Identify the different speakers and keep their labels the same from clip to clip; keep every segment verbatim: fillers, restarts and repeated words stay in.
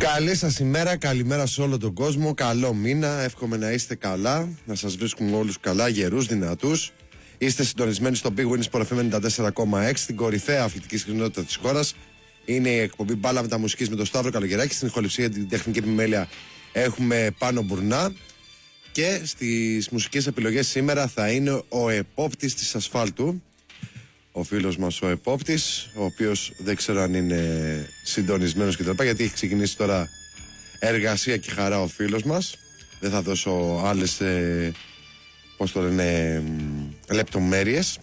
Speaker 1: Καλή σας ημέρα, καλημέρα σε όλο τον κόσμο. Καλό μήνα, εύχομαι να είστε καλά, να σας βρίσκουμε όλους καλά, γερούς, δυνατούς. Είστε συντονισμένοι στο Big Win Sport εφ εμ ενενήντα τέσσερα κόμμα έξι, την κορυφαία αθλητική συχνότητα της χώρας. Είναι η εκπομπή Μπάλα Μεταμουσικής με τον Σταύρο Καλογεράκη. Στην ηχοληψία την τεχνική επιμέλεια έχουμε Πάνο Μπουρνά. Και στις μουσικές επιλογές σήμερα θα είναι ο επόπτης της ασφάλτου. Ο φίλος μας ο επόπτης, ο οποίος δεν ξέρω αν είναι συντονισμένος και τα λοιπά, γιατί έχει ξεκινήσει τώρα εργασία και χαρά ο φίλος μας. Δεν θα δώσω άλλες ε, πώς το λένε, λεπτομέρειες,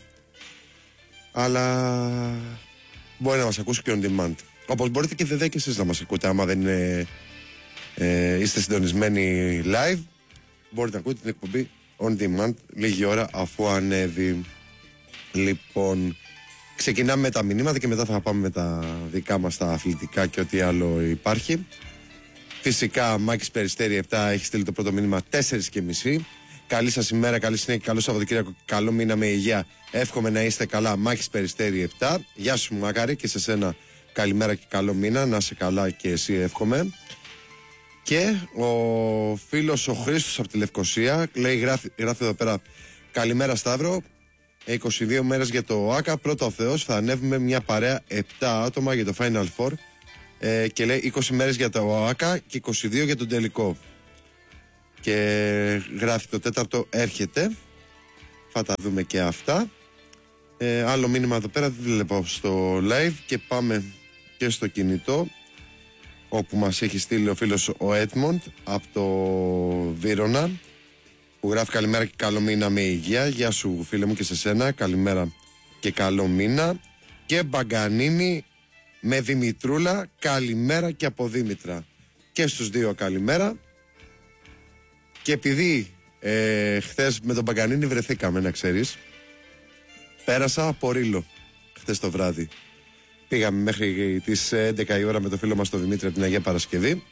Speaker 1: αλλά μπορεί να μας ακούσει και on demand. Όπως μπορείτε και βέβαια και εσείς να μας ακούτε, άμα δεν είναι, ε, είστε συντονισμένοι live, μπορείτε να ακούτε την εκπομπή on demand λίγη ώρα αφού ανέβει. Λοιπόν, ξεκινάμε με τα μηνύματα και μετά θα πάμε με τα δικά μας τα αθλητικά και ό,τι άλλο υπάρχει. Φυσικά, Μάκης Περιστέρη επτά έχει στείλει το πρώτο μήνυμα τέσσερα και μισή. Καλή σας ημέρα, καλή συνέχεια, καλό Σαββατοκύριακο, καλό μήνα με υγεία. Εύχομαι να είστε καλά. Μάκης Περιστέρη επτά. Γεια σου Μάκαρη, και σε σένα καλημέρα και καλό μήνα. Να είσαι καλά και εσύ, εύχομαι. Και ο φίλος ο Χρήστος από τη Λευκοσία λέει, γράφει, γράφει εδώ πέρα, καλημέρα Σταύρο. είκοσι δύο μέρες για το ΟΑΚΑ. Πρώτα ο Θεός, θα ανέβουμε μια παρέα επτά άτομα για το Final Four. Ε, και λέει είκοσι μέρες για το ΟΑΚΑ και είκοσι δύο για τον τελικό. Και γράφει το τέταρτο έρχεται. Θα τα δούμε και αυτά. Ε, άλλο μήνυμα εδώ πέρα δεν βλέπω στο live. Και πάμε και στο κινητό, όπου μας έχει στείλει ο φίλος ο Έτμοντ από το Βύρωνα, που γράφει καλημέρα και καλό μήνα με υγεία. Γεια σου φίλε μου και σε σένα, καλημέρα και καλό μήνα. Και Μπαγκανίνη με Δημητρούλα, καλημέρα και από Δήμητρα. Και στους δύο καλημέρα. Και επειδή ε, χθες με τον Μπαγκανίνη βρεθήκαμε, να ξέρεις, πέρασα από Ρήλο χθες το βράδυ. Πήγαμε μέχρι τις έντεκα η ώρα με τον φίλο μας τον Δημήτρη από την Αγία Παρασκευή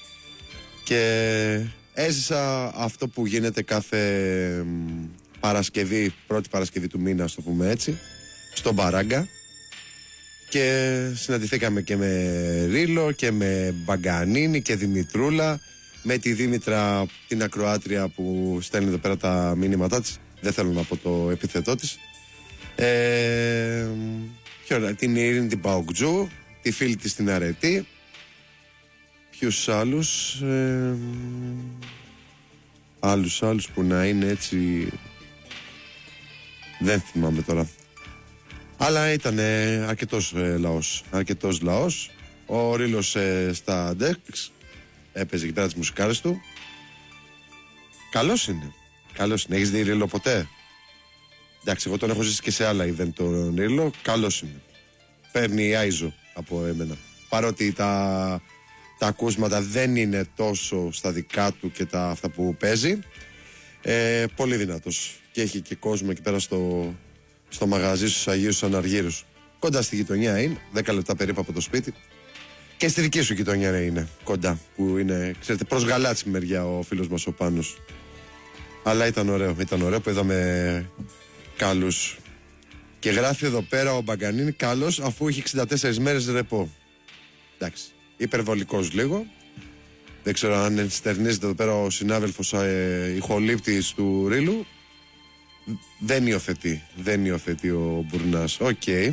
Speaker 1: και έζησα αυτό που γίνεται κάθε Παρασκευή, πρώτη Παρασκευή του μήνα, ας το πούμε έτσι, στον Παράγκα, και συναντηθήκαμε και με Ρήλο και με Μπαγκανίνη και Δημητρούλα, με τη Δήμητρα, την ακροάτρια που στέλνει εδώ πέρα τα μήνυματά της, δεν θέλω να πω το επίθετό της, ε, την Ειρήνη την Παοκτζού, τη φίλη της την Αρετή. Ποιους άλλους ε, άλλους άλλους που να είναι έτσι, δεν θυμάμαι τώρα, αλλά ήταν ε, αρκετός ε, λαός αρκετός λαός. Ο Ρήλος ε, στα ντεξ έπαιζε εκεί πέρα τις μουσικάρες του. Καλός είναι, καλός είναι. Έχεις δει Ρήλο ποτέ? Εντάξει, εγώ τον έχω ζήσει και σε άλλα event τον Ρήλο. Καλός είναι. Παίρνει άιζο από εμένα. Παρότι τα, τα ακούσματα δεν είναι τόσο στα δικά του και τα αυτά που παίζει. Ε, πολύ δυνατός. Και έχει και κόσμο εκεί πέρα στο, στο μαγαζί στους Αγίους Αναργύρους. Κοντά στη γειτονιά είναι. δέκα λεπτά περίπου από το σπίτι. Και στη δική σου γειτονιά είναι κοντά. Που είναι, ξέρετε, προς Γαλάτσι μεριά ο φίλος μας ο Πάνος. Αλλά ήταν ωραίο. Ήταν ωραίο που είδαμε καλούς. Και γράφει εδώ πέρα ο Μπαγκανίνη, καλός αφού έχει εξήντα τέσσερις μέρες ρεπό. Εντάξει, υπερβολικός λίγο. Δεν ξέρω αν ενστερνίζεται εδώ πέρα ο συνάδελφος ε, ηχολήπτης του Ρήλου. Δεν υιοθετεί, δεν υιοθετεί ο Μπουρνάς. Οκ. Okay.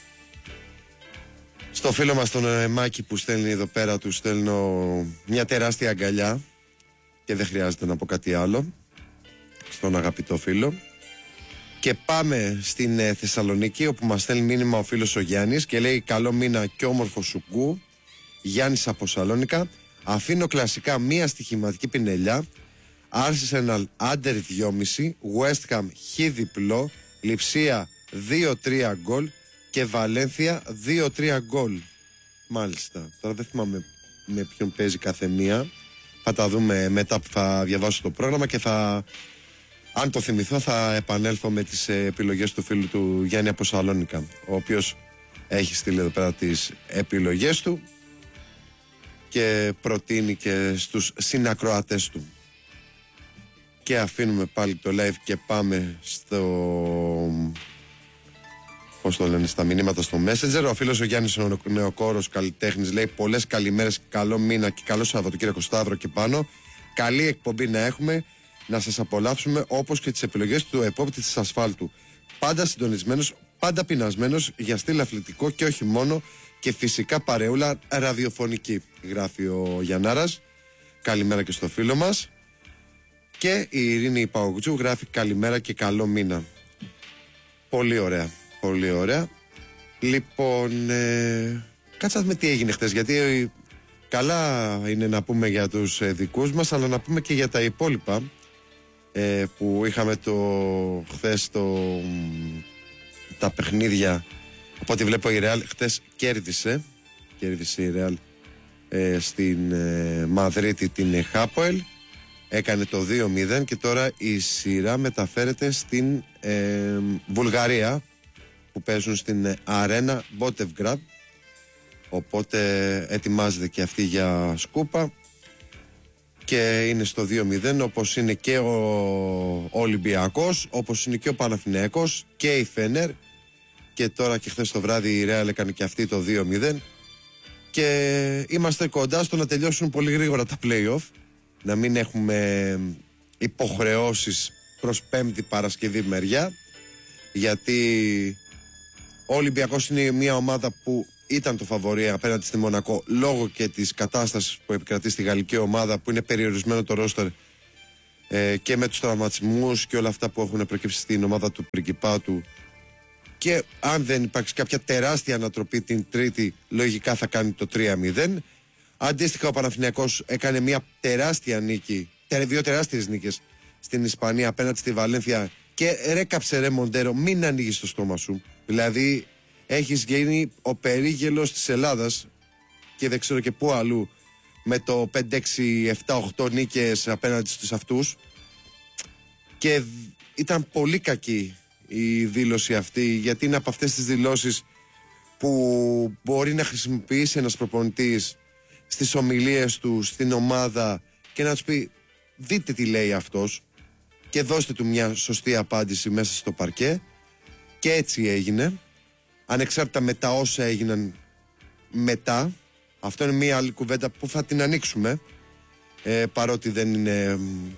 Speaker 1: Στο φίλο μας τον ε, Μάκη που στέλνει εδώ πέρα, του στέλνω μια τεράστια αγκαλιά και δεν χρειάζεται να πω κάτι άλλο. Στον αγαπητό φίλο. Και πάμε στην ε, Θεσσαλονίκη, όπου μας στέλνει μήνυμα ο φίλος ο Γιάννης και λέει καλό μήνα και όμορφο σουκού. Γιάννης από Σαλόνικα. Αφήνω κλασικά μία στοιχηματική πινελιά. Arsenal άντερ δυόμισι, West Ham χ διπλό, Λειψία δύο τρία γκολ και Βαλένθια δύο τρία γκολ. Μάλιστα. Τώρα δεν θυμάμαι με ποιον παίζει κάθε μία. Θα τα δούμε μετά που θα διαβάσω το πρόγραμμα και θα... Αν το θυμηθώ θα επανέλθω με τις επιλογές του φίλου του Γιάννη από Σαλόνικα, ο οποίος έχει στείλει εδώ πέρα τις επιλογές του και προτείνει και στους συνακροατές του. Και αφήνουμε πάλι το live και πάμε στο πώς το λένε, στα μηνύματα στο Messenger. Ο φίλος ο Γιάννης ο Νεοκόρος καλλιτέχνης λέει: πολλές καλημέρες, καλό μήνα και καλό Σαββατοκύριακο Σταύρο και πάνω. Καλή εκπομπή να έχουμε, να σας απολαύσουμε όπως και τις επιλογές του επόπτη της ασφάλτου. Πάντα συντονισμένος, πάντα πεινασμένος για στυλ αθλητικό και όχι μόνο, και φυσικά παρεούλα ραδιοφωνική, γράφει ο Γιαννάρας. Καλημέρα και στο φίλο μας. Και η Ειρήνη Παοκτζού γράφει: καλημέρα και καλό μήνα. Πολύ ωραία, πολύ ωραία. Λοιπόν, ε, κάτσε να δούμε τι έγινε χτες, γιατί ε, καλά είναι να πούμε για τους ε, δικούς μας, αλλά να πούμε και για τα υπόλοιπα ε, που είχαμε το χθες το, τα παιχνίδια. Από ό,τι βλέπω η Ρεάλ χτες κέρδισε, κέρδισε η Ρεάλ ε, στην ε, Μαδρίτη την Χάποελ. Έκανε το δύο μηδέν και τώρα η σειρά μεταφέρεται στην ε, Βουλγαρία, που παίζουν στην Αρένα Μπότεβγκραντ. Οπότε ετοιμάζεται και αυτή για σκούπα και είναι στο δύο μηδέν, όπως είναι και ο Ολυμπιακός, όπως είναι και ο Παναθηναϊκός και η Φένερ. Και τώρα και χθες το βράδυ η Ρεάλ έκανε και αυτή το δύο μηδέν. Και είμαστε κοντά στο να τελειώσουν πολύ γρήγορα τα play-off, να μην έχουμε υποχρεώσεις προς Πέμπτη Παρασκευή μεριά, γιατί ο Ολυμπιακός είναι μια ομάδα που ήταν το φαβορί απέναντι στη Μονακό λόγω και της κατάστασης που επικρατεί στη γαλλική ομάδα, που είναι περιορισμένο το ρόστερ ε, και με τους τραυματισμούς και όλα αυτά που έχουν προκύψει στην ομάδα του Πριγκιπάτου. Και αν δεν υπάρξει κάποια τεράστια ανατροπή την Τρίτη, λογικά θα κάνει το τρία μηδέν. Αντίστοιχα ο Παναθηναϊκός έκανε μια τεράστια νίκη, δύο τεράστιες νίκες στην Ισπανία απέναντι στη Βαλένθια. Και ρε καψερέ Μοντέρο, μην ανοίγεις το στόμα σου. Δηλαδή έχεις γίνει ο περίγελος της Ελλάδας και δεν ξέρω και πού αλλού, με το πέντε έξι επτά οκτώ νίκες απέναντι στους αυτούς. Και ήταν πολύ κακή η δήλωση αυτή, γιατί είναι από αυτές τις δηλώσεις που μπορεί να χρησιμοποιήσει ένας προπονητής στις ομιλίες του, στην ομάδα, και να τους πει: δείτε τι λέει αυτός και δώστε του μια σωστή απάντηση μέσα στο παρκέ. Και έτσι έγινε, ανεξάρτητα με τα όσα έγιναν μετά. Αυτό είναι μια άλλη κουβέντα που θα την ανοίξουμε, ε, παρότι δεν είναι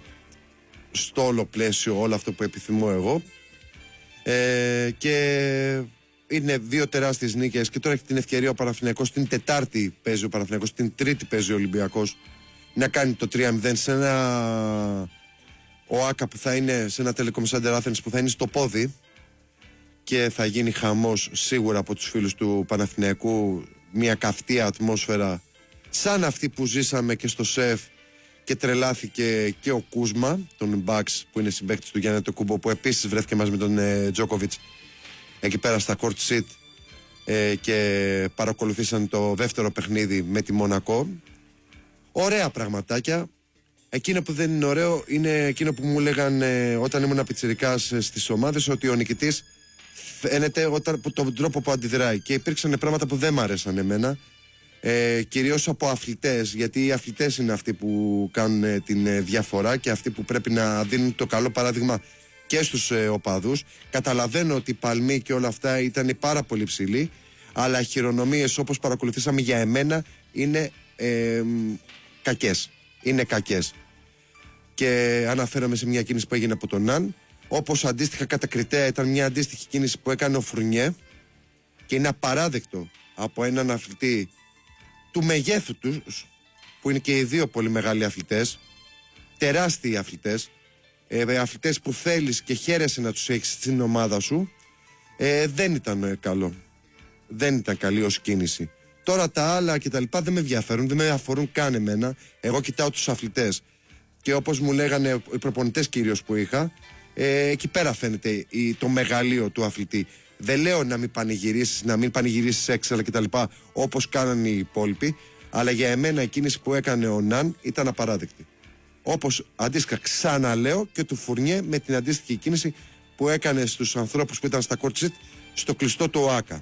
Speaker 1: στο όλο πλαίσιο όλο αυτό που επιθυμώ εγώ. Ε, και είναι δύο τεράστιες νίκες και τώρα έχει την ευκαιρία ο Παναθηναϊκός. Την Τετάρτη παίζει ο Παναθηναϊκός, την Τρίτη παίζει ο Ολυμπιακός, να κάνει το τρία μηδέν σε ένα ΟΑΚΑ που θα είναι, σε ένα Telecom Center Athens που θα είναι στο πόδι, και θα γίνει χαμός σίγουρα από τους φίλους του Παναθηναϊκού, μια καυτή ατμόσφαιρα σαν αυτή που ζήσαμε και στο ΣΕΦ, και τρελάθηκε και ο Κούσμα, τον Μπαξ που είναι συμπαίκτης του Γιάννη Τοκούμπο, που επίσης βρέθηκε μαζί με τον ε, Τζόκοβιτς εκεί πέρα στα court seat ε, και παρακολουθήσαν το δεύτερο παιχνίδι με τη Μονακό. Ωραία πραγματάκια. Εκείνο που δεν είναι ωραίο είναι εκείνο που μου έλεγαν ε, όταν ήμουν πιτσιρικάς ε, στις ομάδες, ότι ο νικητής φαίνεται όταν, τον τρόπο που αντιδράει, και υπήρξαν πράγματα που δεν μ' άρεσαν εμένα, ε, κυρίως από αθλητές, γιατί οι αθλητές είναι αυτοί που κάνουν ε, την ε, διαφορά και αυτοί που πρέπει να δίνουν το καλό παράδειγμα και στους ε, οπαδούς. Καταλαβαίνω ότι οι παλμοί και όλα αυτά ήταν πάρα πολύ ψηλοί, αλλά οι χειρονομίες όπως παρακολουθήσαμε για εμένα είναι ε, κακές. Είναι κακές. Και αναφέρομαι σε μια κίνηση που έγινε από τον Ναν, όπως αντίστοιχα κατακριτέα ήταν μια αντίστοιχη κίνηση που έκανε ο Φρουνιέ, και είναι απαράδεκτο από έναν αθλητή του μεγέθου τους, που είναι και οι δύο πολύ μεγάλοι αθλητές, τεράστιοι αθλητές, ε, αθλητές που θέλεις και χαίρεσαι να τους έχεις στην ομάδα σου, ε, δεν ήταν ε, καλό. Δεν ήταν καλή ως κίνηση. Τώρα τα άλλα και τα λοιπά δεν με ενδιαφέρουν, δεν με αφορούν καν εμένα. Εγώ κοιτάω τους αθλητές. Και όπως μου λέγανε οι προπονητές κυρίως που είχα, ε, εκεί πέρα φαίνεται η, το μεγαλείο του αθλητή. Δεν λέω να μην πανηγυρίσεις, να μην πανηγυρίσεις έξαλα κτλ. Όπως κάνανε οι υπόλοιποι, αλλά για εμένα η κίνηση που έκανε ο Ναν ήταν απαράδεκτη. Όπως αντίστοιχα ξαναλέω και του Φουρνιέ με την αντίστοιχη κίνηση που έκανε στους ανθρώπους που ήταν στα court seat στο κλειστό του ΟΑΚΑ.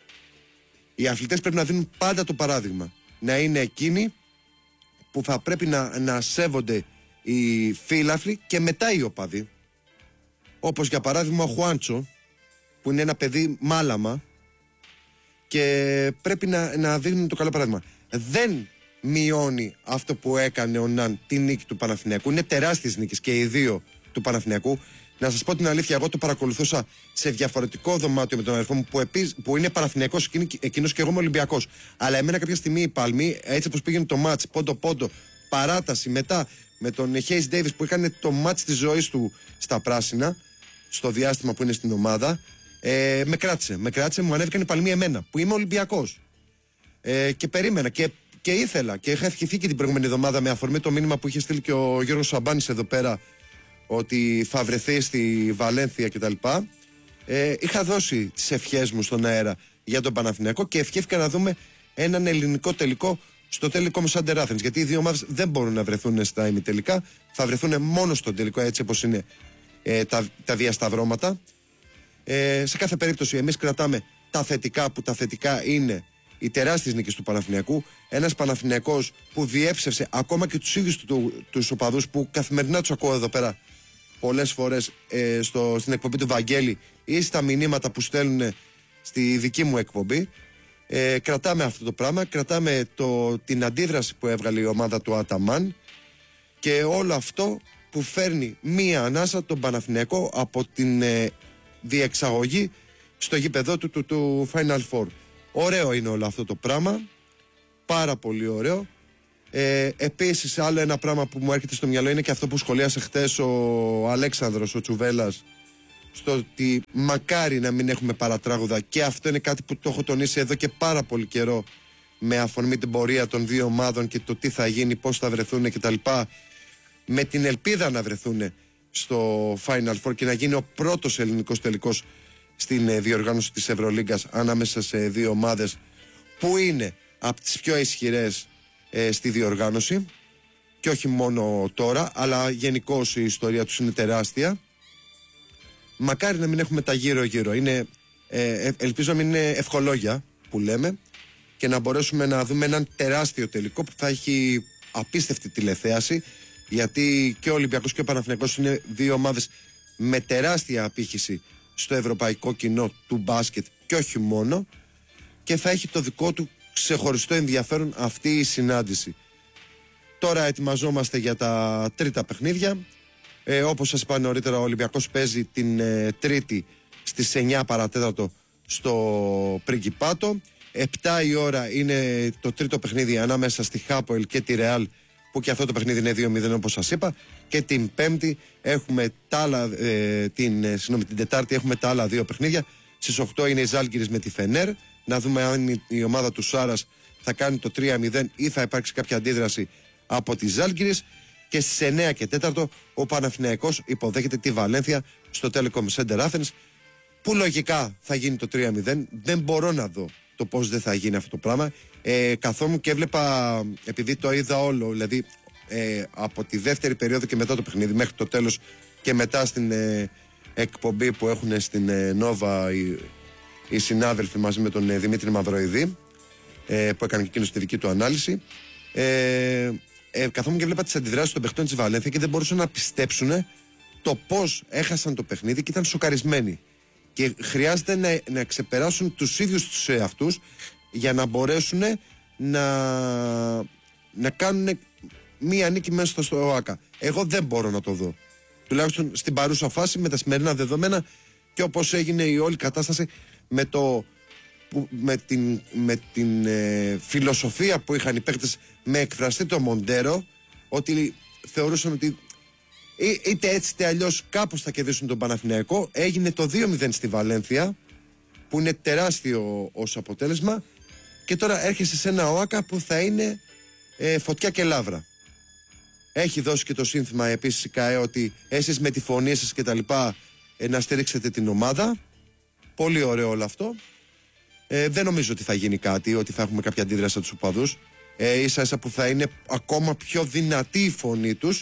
Speaker 1: Οι αθλητές πρέπει να δίνουν πάντα το παράδειγμα. Να είναι εκείνοι που θα πρέπει να, να σέβονται οι φίλαθλοι και μετά οι οπαδοί. Όπως για παράδειγμα ο Χουάντσο, που είναι ένα παιδί μάλαμα και πρέπει να, να δίνουν το καλό παράδειγμα. Δεν μειώνει αυτό που έκανε ο Ναν τη νίκη του Παναθηναϊκού. Είναι τεράστιες νίκες και οι δύο του Παναθηναϊκού. Να σας πω την αλήθεια, εγώ το παρακολουθούσα σε διαφορετικό δωμάτιο με τον αδερφό μου που, επίσης, που είναι Παναθηναϊκός εκείνος και εγώ είμαι Ολυμπιακός. Αλλά εμένα κάποια στιγμή η Παλμή, έτσι όπως πήγαινε το μάτς, πόντο-πόντο, παράταση μετά με τον Χέις Ντέιβις που έκανε το μάτς της ζωής του στα πράσινα, στο διάστημα που είναι στην ομάδα, ε, με κράτησε. Με κράτησε, μου ανέβηκαν η Παλμή εμένα, που είμαι Ολυμπιακός. Ε, και περίμενα και, και ήθελα και είχα ευχηθεί και την προηγούμενη εβδομάδα με αφορμή το μήνυμα που είχε στείλει και ο Γιώργος Σαμπάνης εδώ πέρα, ότι θα βρεθεί στη Βαλένθια κτλ. Ε, είχα δώσει τις ευχές μου στον αέρα για τον Παναθηναϊκό και ευχήθηκα να δούμε έναν ελληνικό τελικό στο Telecom Center Athens. Γιατί οι δύο ομάδες δεν μπορούν να βρεθούν στα ημιτελικά, θα βρεθούν μόνο στο τελικό, έτσι όπως είναι ε, τα, τα διασταυρώματα. Ε, σε κάθε περίπτωση, εμείς κρατάμε τα θετικά, που τα θετικά είναι οι τεράστιες νίκες του Παναθηναϊκού. Ένας Παναθηναϊκός που διέψευσε ακόμα και τους ίδιους του, τους οπαδούς, που καθημερινά τους ακούω εδώ πέρα πολλές φορές ε, στο, στην εκπομπή του Βαγγέλη ή στα μηνύματα που στέλνουν στη δική μου εκπομπή. Ε, κρατάμε αυτό το πράγμα, κρατάμε το, την αντίδραση που έβγαλε η ομάδα του Αταμάν και όλο αυτό που φέρνει μία ανάσα τον Παναθηναϊκό από την ε, διεξαγωγή στο γήπεδό του, του, του Final Four. Ωραίο είναι όλο αυτό το πράγμα, πάρα πολύ ωραίο. Ε, επίσης άλλο ένα πράγμα που μου έρχεται στο μυαλό είναι και αυτό που σχολίασε χτες ο Αλέξανδρος ο Τσουβέλας, στο ότι μακάρι να μην έχουμε παρατράγουδα, και αυτό είναι κάτι που το έχω τονίσει εδώ και πάρα πολύ καιρό με αφορμή την πορεία των δύο ομάδων και το τι θα γίνει, πώς θα βρεθούν κτλ, με την ελπίδα να βρεθούν στο Final Four και να γίνει ο πρώτος ελληνικός τελικός στην ε, διοργάνωση της Ευρωλίγκας ανάμεσα σε δύο ομάδες που είναι από τις πιο ισχυρές ε, στη διοργάνωση, και όχι μόνο τώρα αλλά γενικώς η ιστορία τους είναι τεράστια. Μακάρι να μην έχουμε τα γύρω-γύρω. Είναι, ε, ελπίζω να μην είναι ευχολόγια που λέμε και να μπορέσουμε να δούμε έναν τεράστιο τελικό που θα έχει απίστευτη τηλεθέαση, γιατί και ο Ολυμπιακός και ο Παναθηναϊκός είναι δύο ομάδες με τεράστια απήχηση στο ευρωπαϊκό κοινό του μπάσκετ και όχι μόνο, και θα έχει το δικό του ξεχωριστό ενδιαφέρον αυτή η συνάντηση. Τώρα ετοιμαζόμαστε για τα τρίτα παιχνίδια. Ε, όπως σας είπα νωρίτερα, ο Ολυμπιακός παίζει την ε, Τρίτη στις εννιά παρατέταρτο στο Πριγκιπάτο. επτά η ώρα είναι το τρίτο παιχνίδι ανάμεσα στη Χάποελ και τη Ρεάλ, που και αυτό το παιχνίδι είναι δύο μηδέν όπως σας είπα. Και την Πέμπτη έχουμε τα άλλα, ε, την, ε, συγνώμη, την Τετάρτη έχουμε τα άλλα δύο παιχνίδια. Στις οκτώ είναι η Ζάλγκιρις με τη Φενέρ. Να δούμε αν η, η ομάδα του Σάρας θα κάνει το τρία μηδέν ή θα υπάρξει κάποια αντίδραση από τη Ζάλγκιρις. Και στις εννιά και τέταρτο ο Παναθηναϊκός υποδέχεται τη Βαλένθια στο Telecom Center Athens, που λογικά θα γίνει το τρία μηδέν. Δεν μπορώ να δω το πώς δεν θα γίνει αυτό το πράγμα. Ε, καθόμουν και έβλεπα, επειδή το είδα όλο, δηλαδή ε, από τη δεύτερη περίοδο και μετά το παιχνίδι μέχρι το τέλος και μετά στην ε, εκπομπή που έχουν στην ε, Νόβα οι, οι συνάδελφοι μαζί με τον ε, Δημήτρη Μαυροειδή, ε, που έκανε και εκείνος τη δική του ανάλυση. Ε, ε, καθόμουν και έβλεπα τις αντιδράσεις των παιχτών της Βαλένθια και δεν μπορούσαν να πιστέψουν το πώς έχασαν το παιχνίδι και ήταν σοκαρισμένοι. Και χρειάζεται να, να ξεπεράσουν τους ίδιους τους εαυτούς για να μπορέσουν να, να κάνουν μία νίκη μέσα στο, στο ΟΑΚΑ. Εγώ δεν μπορώ να το δω. Τουλάχιστον στην παρούσα φάση με τα σημερινά δεδομένα και όπως έγινε η όλη κατάσταση με, το, που, με την, με την ε, φιλοσοφία που είχαν οι παίκτες με εκφραστεί το Μοντέρο, ότι θεωρούσαν ότι είτε έτσι είτε αλλιώς κάπως θα κερδίσουν τον Παναθηναϊκό. Έγινε το δύο μηδέν στη Βαλένθια, που είναι τεράστιο ως αποτέλεσμα, και τώρα έρχεσαι σε ένα ΟΑΚΑ που θα είναι ε, φωτιά και λάβρα. Έχει δώσει και το σύνθημα επίσης η ΚΑΕ ότι εσείς με τη φωνή σας και τα λοιπά ε, να στηρίξετε την ομάδα. Πολύ ωραίο όλο αυτό. Ε, δεν νομίζω ότι θα γίνει κάτι, ότι θα έχουμε κάποια αντίδραση από τους οπαδούς. Ε, ίσα ίσα που θα είναι ακόμα πιο δυνατή η φωνή τους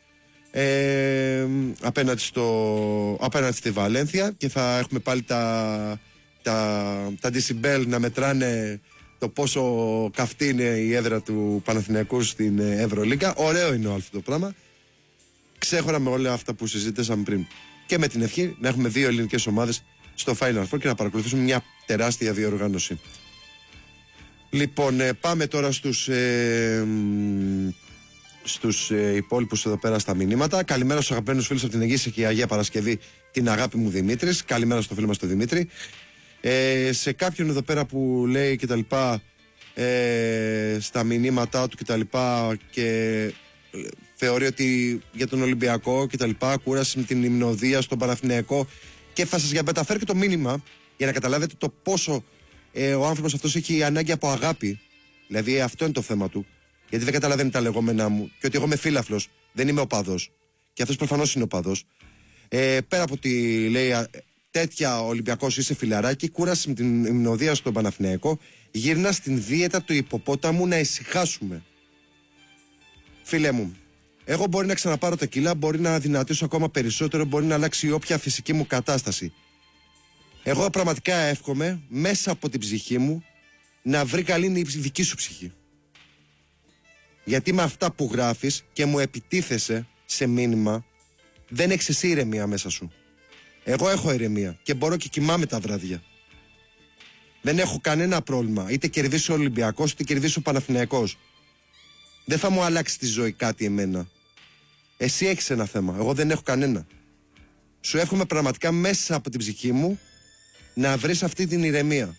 Speaker 1: Ε, απέναντι, στο, απέναντι στη Βαλένθια, και θα έχουμε πάλι τα, τα, τα decibel να μετράνε το πόσο καυτή είναι η έδρα του Παναθηναϊκού στην Ευρωλίγκα. Ωραίο είναι όλο αυτό το πράγμα, ξέχωρα με όλα αυτά που συζήτησαμε πριν, και με την ευχή να έχουμε δύο ελληνικές ομάδες στο Final Four και να παρακολουθήσουμε μια τεράστια διοργάνωση. Λοιπόν, ε, πάμε τώρα στους, ε, στους ε, υπόλοιπους εδώ πέρα στα μηνύματα. Καλημέρα στους αγαπημένους φίλους από την Αιγύση και η Αγία Παρασκευή, την αγάπη μου Δημήτρης. Καλημέρα στο φίλο μας τον Δημήτρη. Ε, σε κάποιον εδώ πέρα που λέει και τα λοιπά, ε, στα μηνύματά του και τα λοιπά, και θεωρεί ότι για τον Ολυμπιακό και τα λοιπά, κούρασε με την υμνοδία στον Παναθηναϊκό, και θα σας για μεταφέρω και το μήνυμα για να καταλάβετε το πόσο ε, ο άνθρωπος αυτός έχει ανάγκη από αγάπη. Δηλαδή αυτό είναι το θέμα του, γιατί δεν καταλαβαίνει τα λεγόμενά μου και ότι εγώ είμαι φύλαφλος, δεν είμαι οπαδός, και αυτός προφανώς είναι οπαδός. Ε, πέρα από ότι λέει τέτοια Ολυμπιακός είσαι φιλαράκι, κούρασε με την υμνοδία στον Παναθηναϊκό, γύρνα στην δίαιτα του υποπόταμου να ησυχάσουμε. Φίλε μου, εγώ μπορεί να ξαναπάρω τα κιλά, μπορεί να δυνατήσω ακόμα περισσότερο, μπορεί να αλλάξει όποια φυσική μου κατάσταση. Εγώ πραγματικά εύχομαι μέσα από την ψυχή μου να βρει καλή η δική σου ψυχή. Γιατί με αυτά που γράφεις και μου επιτίθεσαι σε μήνυμα, δεν έχεις εσύ ηρεμία μέσα σου. Εγώ έχω ηρεμία και μπορώ και κοιμάμαι τα βράδια. Δεν έχω κανένα πρόβλημα, είτε κερδίσει ο Ολυμπιακός είτε κερδίσει ο Παναθηναϊκός. Δεν θα μου αλλάξει τη ζωή κάτι εμένα. Εσύ έχεις ένα θέμα, εγώ δεν έχω κανένα. Σου εύχομαι πραγματικά μέσα από την ψυχή μου να βρεις αυτή την ηρεμία.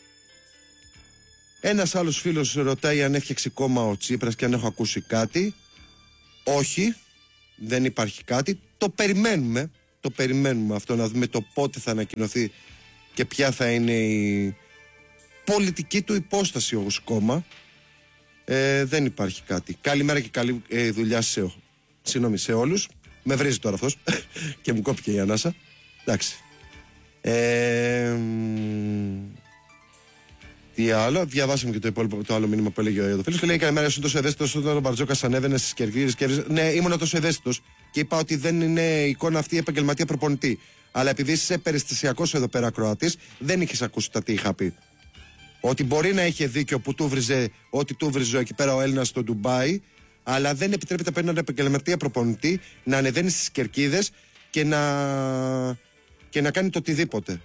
Speaker 1: Ένας άλλος φίλος ρωτάει αν έφτιαξε κόμμα ο Τσίπρας και αν έχω ακούσει κάτι. Όχι, δεν υπάρχει κάτι. Το περιμένουμε, το περιμένουμε αυτό, να δούμε το πότε θα ανακοινωθεί και ποια θα είναι η πολιτική του υπόσταση ως κόμμα. Ε, δεν υπάρχει κάτι. Καλημέρα και καλή ε, δουλειά σε, συγγνώμη, σε όλους. Με βρίζει τώρα αυτός και μου κόπηκε η ανάσα. Εντάξει. Ε, τι άλλο, διαβάσαμε και το υπόλοιπο, το άλλο μήνυμα που έλεγε ο Ιωδοφίλος και λέει: καλημέρα, ήσουν τόσο ευαίσθητος όταν ο Μπαρτζόκας ανέβαινε στις κερκίδες και έβριζε. Ναι, ήμουν τόσο ευαίσθητος και είπα ότι δεν είναι εικόνα αυτή επαγγελματία προπονητή. Αλλά επειδή είσαι περιστασιακός εδώ πέρα Κροατής, δεν είχες ακούσει τα τι είχα πει. Ότι μπορεί να είχε δίκιο που του βριζε ό,τι του βριζε εκεί πέρα ο Έλληνας στο Ντουμπάι, αλλά δεν επιτρέπεται από έναν επαγγελματία προπονητή να ανεβαίνει στις κερκίδες και να, και να κάνει το οτιδήποτε.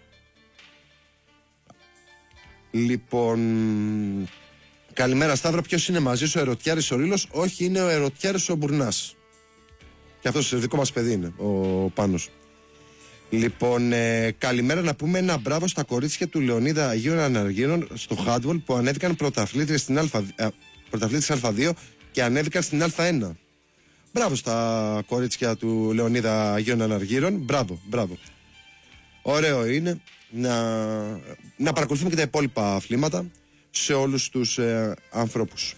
Speaker 1: Λοιπόν, καλημέρα Σταύρο, ποιος είναι μαζί σου, ο Ερωτιάρης ο Ρήλος? Όχι, είναι ο Ερωτιάρης ο Μπουρνάς. Και αυτός δικό μας παιδί είναι, ο Πάνος. Λοιπόν, ε, καλημέρα, να πούμε ένα μπράβο στα κορίτσια του Λεωνίδα Αγίων Αναργύρων στο χάντμπολ που ανέβηκαν πρωταθλήτριες στην Α, ε, πρωταθλήτριες Α2 και ανέβηκαν στην Α1. Μπράβο στα κορίτσια του Λεωνίδα Αγίων Αναργύρων. Μπράβο, μπράβο. Ωραίο είναι να, να παρακολουθούμε και τα υπόλοιπα αθλήματα σε όλους τους ε, ανθρώπους.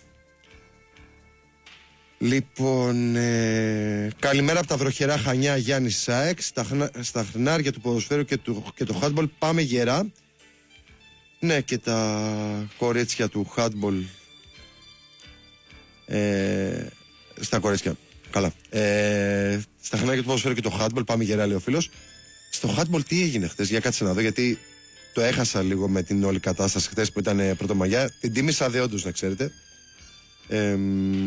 Speaker 1: Λοιπόν, ε, καλημέρα από τα βροχερά Χανιά, Γιάννη Σάεξ. Στα, στα χνάρια του ποδοσφαίρου και, του, και το χάντμπολ πάμε γερά. Ναι, και τα κορίτσια του χάντμπολ. Ε, στα κορίτσια, καλά. Ε, στα χνάρια του ποδοσφαίρου και το χάντμπολ πάμε γερά, λέει ο φίλος. Στο χάντμπολ τι έγινε χτες, για κάτσε να δω, γιατί το έχασα λίγο με την όλη κατάσταση χτες που ήταν Πρωτομαγιά. Την τίμησα δεόντως, να ξέρετε. Ε,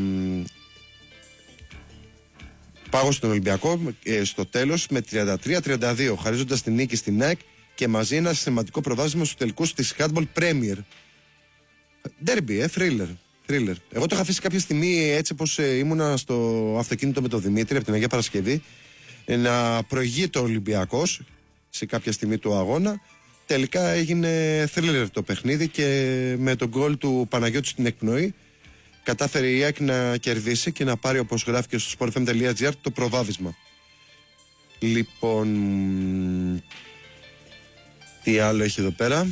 Speaker 1: Πάγω στον Ολυμπιακό ε, στο τέλος με τριάντα τρία τριάντα δύο, χαρίζοντας την νίκη στην ΑΕΚ και μαζί ένα σημαντικό προβάδισμα στους τελικούς της Handball Premier. Ντέρμπι, ε, θρίλερ. Thriller. Εγώ το είχα αφήσει κάποια στιγμή έτσι όπως ε, ήμουνα στο αυτοκίνητο με τον Δημήτρη από την Αγία Παρασκευή ε, να προηγείται ο Ολυμπιακός σε κάποια στιγμή του αγώνα. Τελικά έγινε thriller το παιχνίδι και με τον γκολ του Παναγιώτη στην εκπνοή κατάφερε η ΑΕΚ να κερδίσει και να πάρει, όπως γράφει και στο sportfm.gr, το προβάδισμα. Λοιπόν, τι άλλο έχει εδώ πέρα?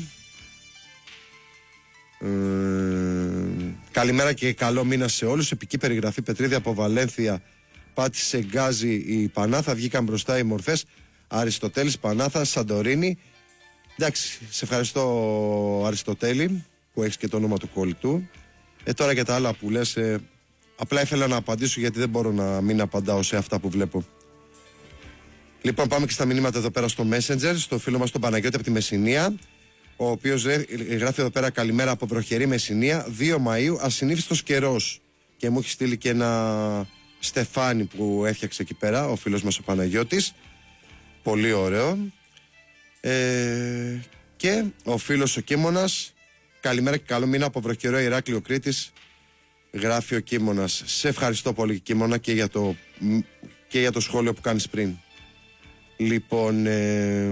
Speaker 1: Ε, καλημέρα και καλό μήνα σε όλους. Επική περιγραφή Πετρίδη από Βαλένθια. Πάτησε γκάζι η Πανάθα. Βγήκαν μπροστά οι μορφές. Αριστοτέλης, Πανάθα, Σαντορίνη. Εντάξει, σε ευχαριστώ Αριστοτέλη που έχεις και το όνομα του κολλητού. Ε, τώρα για τα άλλα που λες, ε, απλά ήθελα να απαντήσω γιατί δεν μπορώ να μην απαντάω σε αυτά που βλέπω. Λοιπόν, πάμε και στα μηνύματα εδώ πέρα στο Messenger, στο φίλο μας τον Παναγιώτη από τη Μεσσηνία, ο οποίος γράφει εδώ πέρα καλημέρα από βροχερή Μεσσηνία, δύο Μαΐου, ασυνήθιστος καιρός. Και μου έχει στείλει και ένα στεφάνι που έφτιαξε εκεί πέρα, ο φίλος μας ο Παναγιώτης. Πολύ ωραίο. Ε, και ο φίλος ο Κίμωνας, καλημέρα και καλό μήνα από Βροχερό Ηράκλειο Κρήτης, γράφει ο Κίμωνας. Σε ευχαριστώ πολύ Κίμωνα και για το, και για το σχόλιο που κάνεις πριν. Λοιπόν, ε,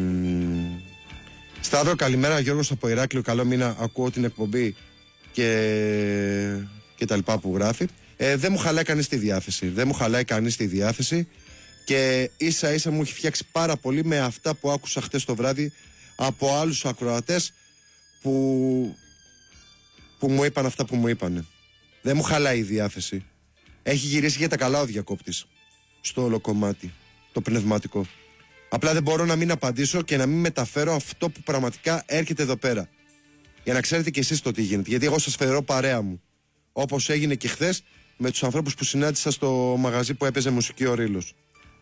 Speaker 1: Σταύρο, καλημέρα. Γιώργος από Ηράκλειο, καλό μήνα. Ακούω την εκπομπή και, και τα λοιπά που γράφει. Ε, δεν μου χαλάει κανείς τη διάθεση. Δεν μου χαλάει κανείς τη διάθεση και ίσα ίσα μου έχει φτιάξει πάρα πολύ με αυτά που άκουσα χτες το βράδυ από άλλους ακροατές που, που μου είπαν αυτά που μου είπαν. Δεν μου χαλάει η διάθεση. Έχει γυρίσει για τα καλά ο διακόπτης στο όλο κομμάτι, το πνευματικό. Απλά δεν μπορώ να μην απαντήσω και να μην μεταφέρω αυτό που πραγματικά έρχεται εδώ πέρα. Για να ξέρετε κι εσείς το τι γίνεται. Γιατί εγώ σας φέρω παρέα μου. Όπως έγινε και χθες με τους ανθρώπους που συνάντησα στο μαγαζί που έπαιζε μουσική ο Ρήλος.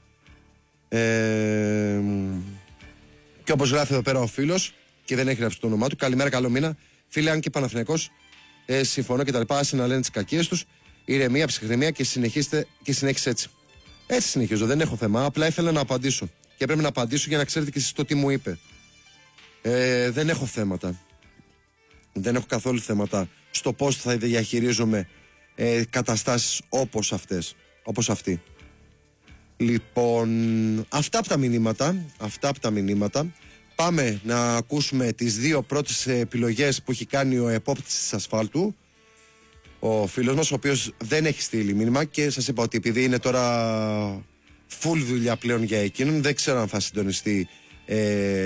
Speaker 1: Ε, και όπως γράφει εδώ πέρα ο φίλος, και δεν έχει γράψει το όνομά του, καλημέρα, καλό μήνα. Φίλε, αν και Παναθηναϊκός, ε, συμφωνώ και τα λοιπά, άσε να λένε τις κακίες τους. Ηρεμία, ψυχραιμία και συνεχίστε και συνέχισε έτσι. Έτσι συνεχίζω, δεν έχω θέμα. Απλά ήθελα να απαντήσω. Και πρέπει να απαντήσω για να ξέρετε και εσείς το τι μου είπε. Ε, δεν έχω θέματα. Δεν έχω καθόλου θέματα στο πώς θα διαχειρίζομαι ε, καταστάσεις όπως αυτές. Όπως αυτή. Λοιπόν, αυτά από τα μηνύματα. Αυτά από τα μηνύματα. Πάμε να ακούσουμε τις δύο πρώτες επιλογές που έχει κάνει ο επόπτης της ασφάλτου. Ο φίλος μας, ο οποίος δεν έχει στείλει μήνυμα και σας είπα ότι επειδή είναι τώρα full δουλειά πλέον για εκείνον, δεν ξέρω αν θα συντονιστεί ε,